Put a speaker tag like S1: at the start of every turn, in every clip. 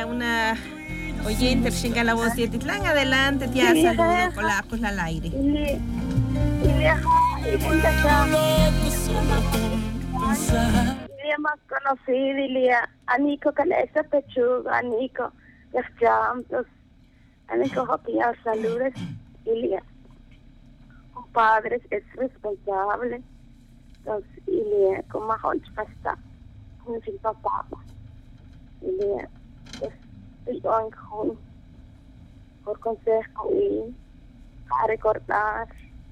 S1: una oyente que la voz de Titlán. Adelante, tía, saludo con la al aire.
S2: Ilia más conocido, Ilia Anico con esa pechuga, Anico, los llantos, Anico hopia saludes, Ilia. Un padre es responsable, entonces Ilia como honch pasta, con sin papá, Ilia es con por consejo y a recordar.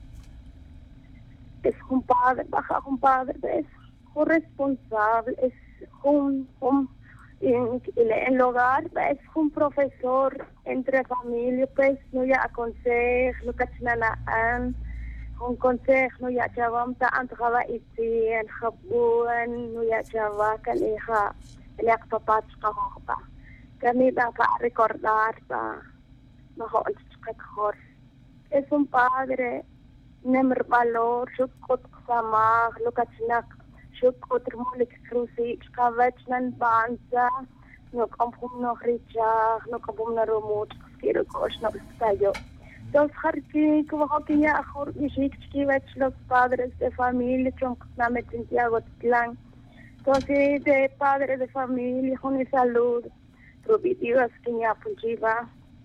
S2: Es un padre, baja un padre, es un responsable, es en el hogar, es un profesor entre familia, pues no ya aconseja, no cachinana un consejo, no ya chavam ta antrava iti, en jabuan, no ya chavakan hija, el actopach kahoba. Kami va a recordar, mejor, es un padre, nemer valor, shukot samah, lokachnak, shukot mulik krusi, skavachnan banza, no kampum no richach, no kampum no romut, skiro kosh no stayo. Dos harki, kuwahokiya ahor ishikchi vech los padres de familia, chonkna met Santiago Titlán. Entonces, de padre de familia, con salud, probitivas que ya punchiva.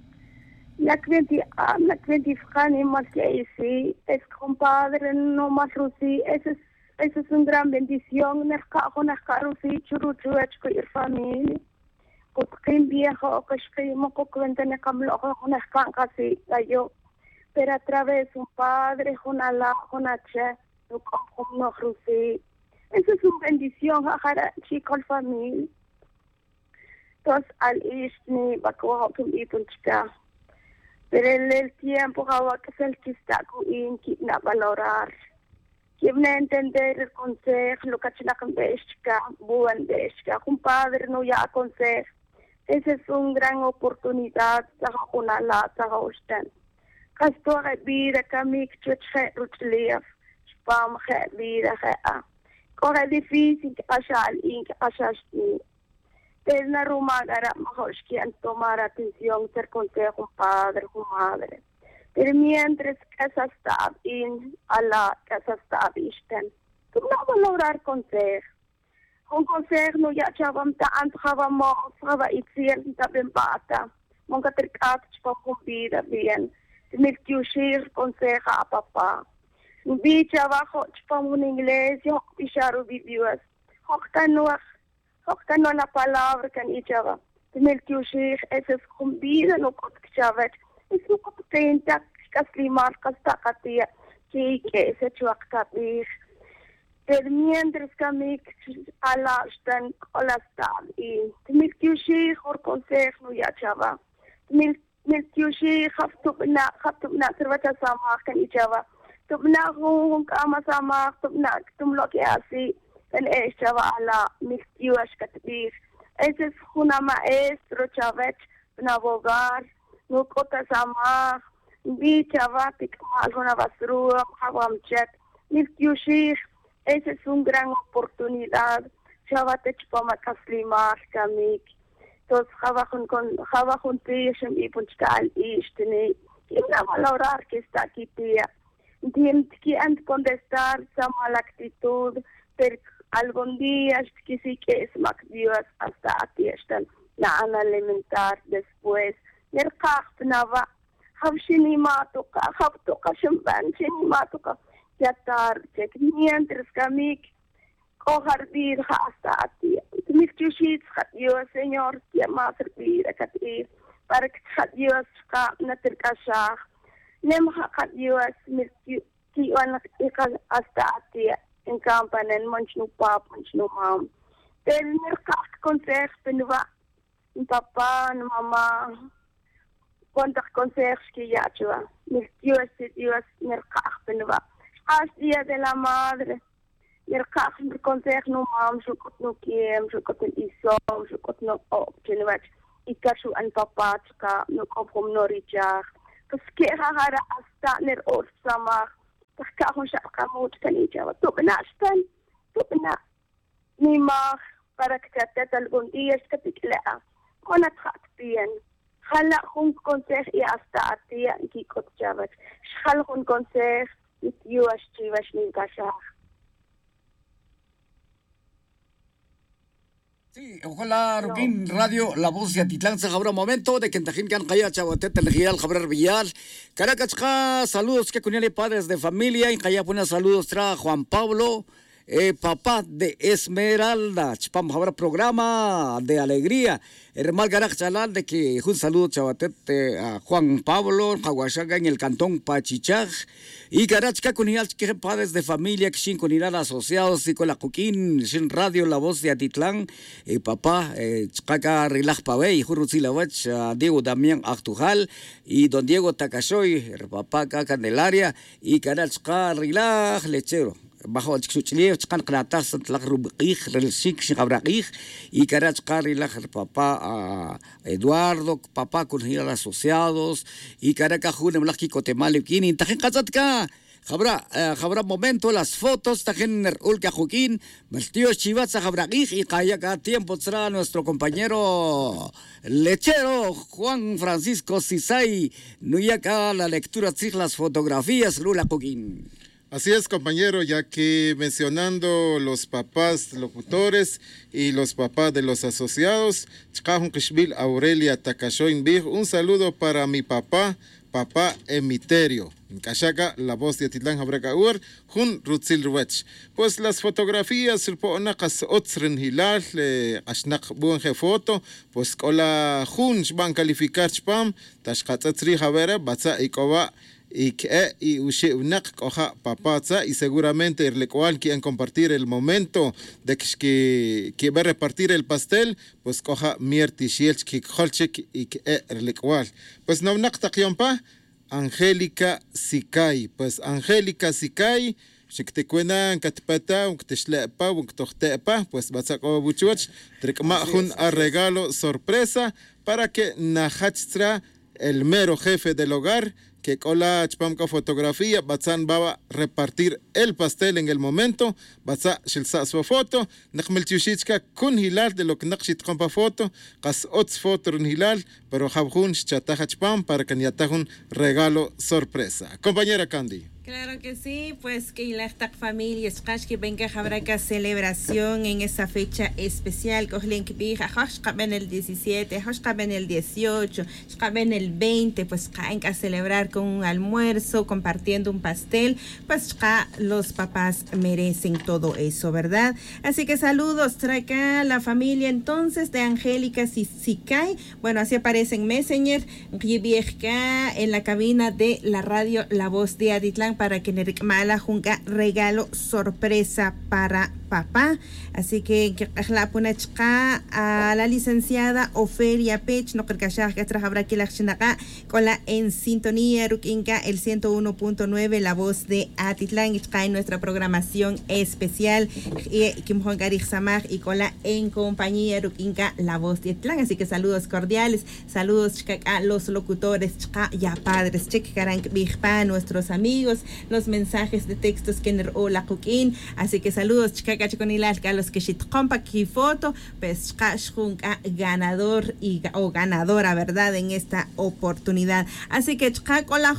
S2: La cliente Fani más que sí, es compadre, no más Rusi, eso es una gran bendición, Naka Rusi, Churuchu, y familia. Porque en viejo, que escribimos con cuenta de Camlo, una canca así, yo. Pero a través de un padre, una che, no Rusi. Eso es una bendición, a chico familia. Entonces, al Ishni, Baco, que me punchka. Pero en el tiempo que es el que está con a valorar. Quieren entender el consejo, lo que se la besca, buen besca. Un padre no ya aconseja. Esa es una gran oportunidad de una lata a usted. Casto a vida que a mí que yo rutlef, spam que vida que a. Corre difícil que haya alguien que haya ni. Es una rumagara mejor que tomar atención ser consejo un padre, un madre. Pero mientras que se está en Allah, que se está visto, tú no valorar consejo. Un consejo no ya chavam ta antravamos, trava itziel también bata. Monga tercat con vida bien. Tienes que usar consejo a papá. Bicha abajo chpam un inglés, yo picharu videos. Hokta no la palabra que ni chava. Tienes que usar esas con vida no con chavet. Es no con tenta caslimar castacatia que se chuacta bis. Pero mientras que me alastan colastan y tienes que usar por consejo no ya chava. Tienes que usar haftukna cerveza sama que ni chava. Tubna hung kama sama tumlo que así. En esta ala mistiuas katbir. Ese es una maestro chavet, un abogado, no cota sama, vi chavatik alguna basura, hawam chet, mistiushir. Esa es una gran oportunidad. Chavatech pama kaslimar kamik. Entonces java con tishem y punchal istene. ¿Quién va a valorar que está aquí tía? ¿Quién contestar sama la actitud? Pero algún día que sí que es más Dios hasta aquí están la alimentar después. Nerkach nava, habshini matuka, habtuka shumban, shini matuka, yatar, mientras que cojar vida hasta aquí. Mis chuchis, Dios, Señor, que más servir a ti, para que Dios no te casas. Nem Dios, mis que van hasta aquí. En campanen manchnu pap manchnu mam pero merkak consejo penva un papá un mamá cuántos consejos que ya chua mis Dios merkak penva as día de la madre merkak consejo no mam shukot no kiem shukot isom shukot no chenwach ikasu an papá ka no kopom no richach pues que hara hasta ner or sama Takahon siya kamot kanija. Tubnastan, tubna. Nimah para que te algún día es que te clea. Onat bien. Jala un consejo y hasta a ti y Kotchavach. Jala un consejo y yo a Chivas Ninkashah.
S3: Sí, ojalá Rukin Radio La Voz de Atitlán se abra momento de que Tajín Can Calla Chahuatete Legial Jabrar Villar Caracachca, saludos que cuñale padres de familia y Calla pone saludos tra Juan Pablo papá de Esmeralda Chpam habrá programa de alegría Hermal Garaj Chalal de que un saludo Chahuatete a Juan Pablo Jaguachaga en el cantón Pachichaj y Carachca cuñal que padres de familia que sin cuñal asociados y con la Cuquín sin Radio La Voz de Atitlán papá Chcaca Rilaj Pave y Juruzilawach Diego Damián Actujal y don Diego Takashoy el papá Candelaria y Carachca Rilaj Lechero bajo Chikuchile, Chkan Klatas, Tlakrubiq, Relsik, Shigabraqiq, y Carachcari, papá Eduardo, papá con Giral Asociados, y Caracajun, Mlaki Cotemale, Kini, Tajen Kazatka. Habrá momento las fotos, Tajen Ulka Joaquín, Tío Chivatza Jabraqiq, y Kayaka tiempo será nuestro compañero lechero Juan Francisco Sisay, Nuyaka, la lectura, las fotografías, Lula Joaquín.
S4: Así es, compañero, ya que mencionando los papás locutores y los papás de los asociados, Aurelia Takashoin, un saludo para mi papá Emiterio. En Cachaca, La Voz de Atitlán Jabracaur, Jun Rutzil Ruech. Pues las fotografías, Ponakas Otzren Hilal, Ashnak Bunge Foto, pues hola Jun, van calificar Chpam, Tashkatzri Javera, Batza Ikoba. Y Ushenak Oja Papaza, y seguramente el cual quieren compartir el momento de que va a repartir el pastel, pues coja Mierti Shielch, Holchek y el cual. Pues no naktakyompa, Angélica Sikai, pues Angélica Sikai. Shiktecuenan Catpata, Ukteshlepa, Uktohtepa, pues Batsako Buchuach, Trekmahun a regalo sorpresa para que Najachtra, el mero jefe del hogar, que cola chpamka fotografía, Batzan va a repartir el pastel en el momento, Batza shilsa su foto, Nakmel Chushitska kun hilal de lo que nakshit compa foto, Kas ots foto un hilal, pero Jabjun chataja chpam para que niatajun regalo sorpresa. Compañera Candy.
S1: Claro que sí, pues que la familia que venga a celebración en esa fecha especial, en el 17, en el 18, en el 20, pues caen a celebrar con un almuerzo, compartiendo un pastel, pues los papás merecen todo eso, ¿verdad? Así que saludos, trae acá la familia entonces de Angélica Sicay, bueno, así aparece en Messenger, en la cabina de la radio La Voz de Atitlán, para que Nerikmala junga regalo sorpresa para papá. Así que la punachka a la licenciada Ofelia Pech, no creo que habrá que la chinaka con la en sintonía Rukinka el 101.9 La Voz de Atitlán, en nuestra programación especial Kim Juan Samaj y con la en compañía Rukinka La Voz de Atitlán. Así que saludos cordiales, saludos a los locutores, ya padres, nuestros amigos, los mensajes de textos que hola Coquín. Así que saludos a los que compa ki foto, pues ganador o ganadora, ¿verdad? En esta oportunidad. Así que con la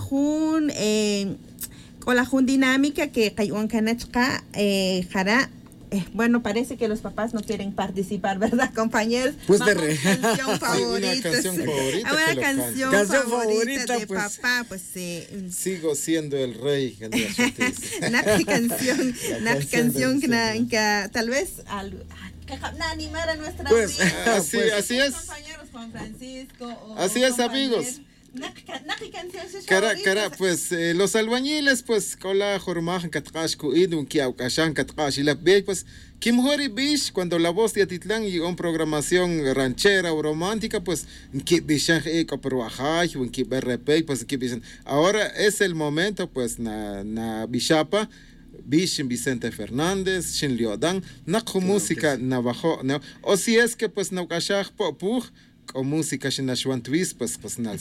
S1: dinámica que cayó canachka jara. Bueno, parece que los papás no quieren participar, ¿verdad, compañeros?
S3: Pues
S1: de canción favorita.
S4: Una canción favorita.
S1: Una canción favorita de
S3: pues,
S1: papá, pues
S4: sigo siendo el rey.
S1: Una canción que tal vez animar a nuestra
S4: pues, así es.
S1: Compañeros Juan Francisco.
S4: Así es, amigos. Cara, pues los albañiles, pues cola jormajan katqash kuidun kiaukashan katqash y pues Kimhori Bish, cuando La Voz de Atitlán llegó en programación ranchera o romántica, pues pues ahora es el momento, pues na Bishapa Bish Vicente Fernández, Shin Liodan, naku música navajo, o si es que pues naukashaj popuj o música shinashwan twist, pues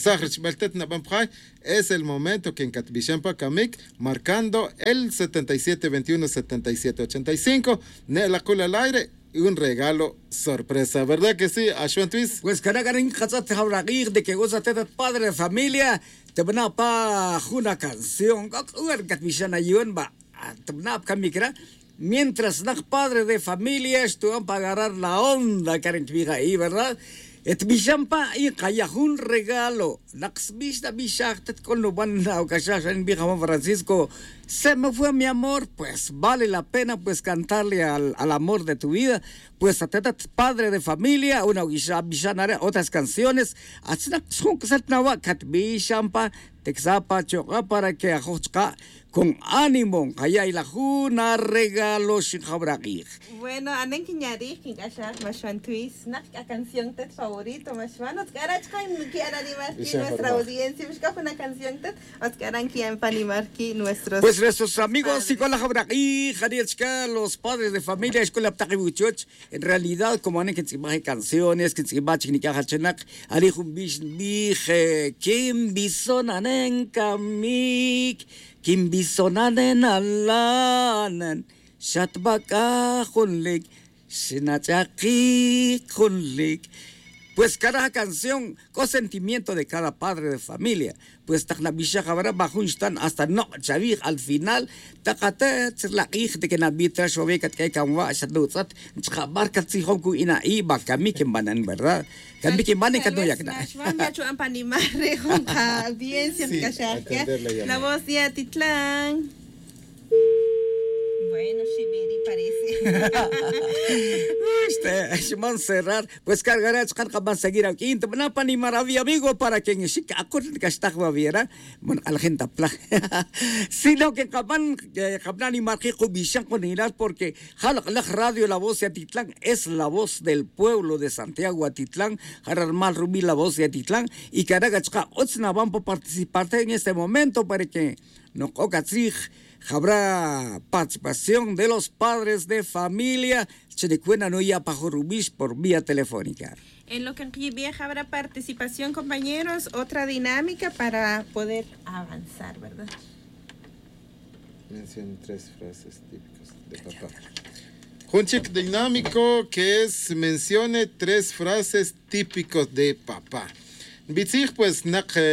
S4: es el momento que en Catbichampa Kamik, marcando el 7721-7785, la cola al aire un regalo sorpresa, ¿verdad que sí, Ashwan Twist?
S3: Pues caragarin khazat habraqir de que goza tetat padre de familia, te van pa una canción, gat mishana yun ba, te van kamikra. Mientras nak padre de familia estuvo para agarrar la onda, Karen Tviga ahí, ¿verdad? Et bishampa y kaya un regalo. Naxbishta bishachtet con lo banda o kashasha en Juan Francisco. Se me fue mi amor, pues vale la pena pues cantarle al amor de tu vida. Pues a tetat padre de familia, una bishanare, otras canciones. Así son que saltnawa kat bishampa, texapa choca para que ajochka con ánimo, kaya ilajuna regalo shinjabraqir.
S1: Bueno, anen kiñari, kinkashak, Mashwan Twist, nak a canción tet favorito, Mashwan, otkarach kain quiera animar ki nuestra audiencia, busca una canción tet, otkaran quien pa animar ki nuestros.
S3: Pues nuestros amigos y con la jabraqir, jariachka, los padres de familia, escuela ptaqibuchoch, en realidad como anen que tsimaje canciones, que tsimaje ni kahachenak, alijum bije, kim bisonanen kamik. Kim bisonanen alanan, shatbaka hunlik, sinachaki hunlik. Pues cada canción con sentimiento de cada padre de familia. Pues taknabisha kabara bajunstán hasta no chavir al final. Takate tzlaqih de que nabitra shovekat kay kamwa shadutzat. Tskabar katsihonku ina iba kami kimbanan, ¿verdad? Kami kimbanan katnoyakna.
S1: Vamos a animar con la audiencia, la voz de Atitlán. Bueno, Shibiri parece.
S3: Vamos a cerrar. Pues cargarás van a seguir aquí. Te van a animar a mi amigo para que en Chica acuerden que está viera. Bueno, a la gente apla. Sino que van a animar que Jubishan con Iras porque la radio La Voz de Atitlán es la voz del pueblo de Santiago Atitlán. Jararmal Rubí, la voz de Atitlán. Y Caragachka Otsna van a participar en este momento para que no cocatzig. Habrá participación de los padres de familia. Chiricuena no ya pajorubish por vía telefónica.
S1: En lo que vieja habrá participación, compañeros, otra dinámica para poder avanzar, ¿verdad?
S4: Menciono 3 frases típicas de papá. Un chic dinámico que es mencione 3 frases típicos de papá. Bitzig pues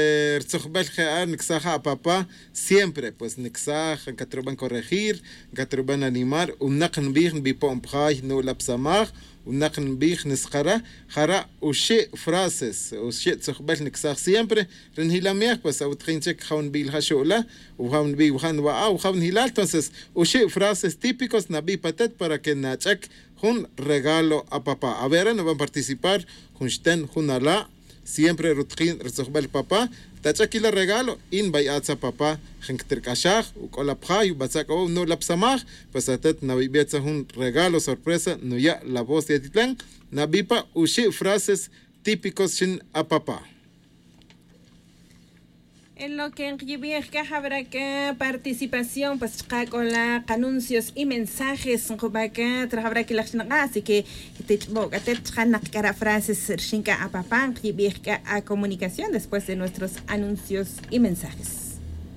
S4: nixaja papá siempre pues nixaja katruban corregir katruban animar unaqn bih bipompaj no lapsamaj unaqn bih nisqara jara ushi frases ushi tsukhbel nixaj siempre renhilamiaj pues autrinchek jaun bil hashola uhaun bi uhan wa uhaun hilal entonces ushi frases típicos nabi patet para que nachak un regalo a papá. A ver, no van a participar junsten junala siempre rutkin rezogbel papá tachaki la regalo in bayatsa papá jenkterkashaj ukolapja y batsako no lapsamaj pues atet nabibietsa un regalo sorpresa no ya la voz de Atitlán nabipa ushi frases típicos sin a papá.
S1: En lo que habrá que participación, pues con la anuncios y mensajes, habrá que las así que te frases a papá, a comunicación después de nuestros anuncios y mensajes.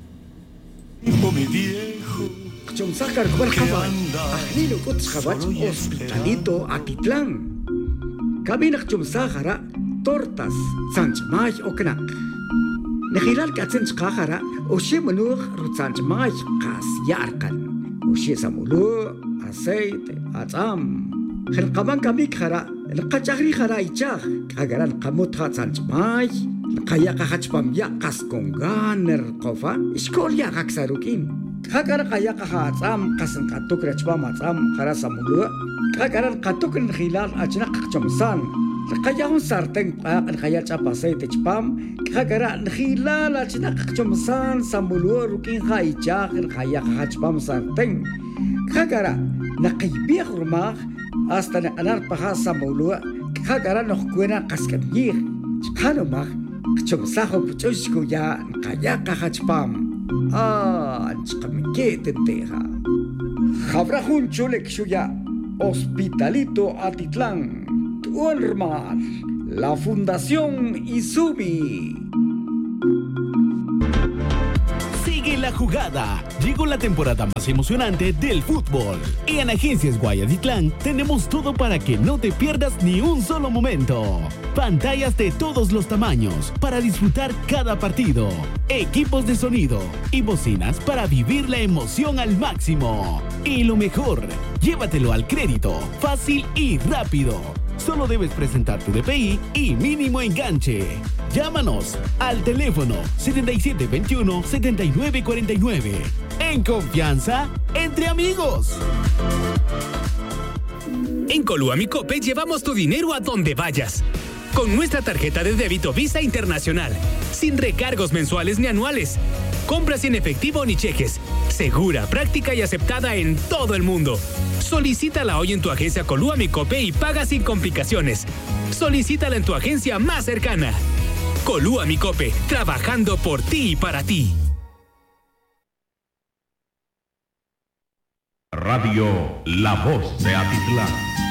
S3: Hospitalito Atitlán. Cabina Chumsahara, tortas, sanchmay oknak. Nehilal katzen chkahara, oshi menur rutzanchmay kas yarkan. Oshi samulu, aceite, atzam. Khelqaban kamik khara, lqachagri khara ichag. Kagaran qamut khatzanchmay, lqaya qachpam ya qaskonganer qofa, iskol ya qaksarukin. Kagar qaya qahatzam qasan qatuk rachpam atzam khara samulu. Kagaran qatuk nehilal achna qachomsan. Kaya sarteng pak kaya chapa aceite chpam kagara khilala china chomsan samulu rukin khaicha khaya khachpam sarteng kagara naqibih rumah hasta anar paha samulu kagara nohkuena qaskabir chqalomah chomsaho puchoshku ya kaya khachpam chqamke tenteja khabrajun chulek shuya Hospitalito Atitlán Ulmar, la Fundación Izumi.
S5: Sigue la jugada. Llegó la temporada más más emocionante del fútbol. Y en Agencias Guayatitlán tenemos todo para que no te pierdas ni un solo momento. Pantallas de todos los tamaños para disfrutar cada partido, equipos de sonido y bocinas para vivir la emoción al máximo. Y lo mejor, llévatelo al crédito, fácil y rápido. Solo debes presentar tu DPI y mínimo enganche. Llámanos al teléfono 7721-7949. En confianza, entre amigos.
S6: En Colúa Mi Cope llevamos tu dinero a donde vayas. Con nuestra tarjeta de débito Visa Internacional, sin recargos mensuales ni anuales. Compras sin efectivo ni cheques. Segura, práctica y aceptada en todo el mundo. Solicítala hoy en tu agencia Colúa Mi Cope y paga sin complicaciones. Solicítala en tu agencia más cercana. Colúa Mi Cope, trabajando por ti y para ti.
S7: Radio La Voz de Atitlán.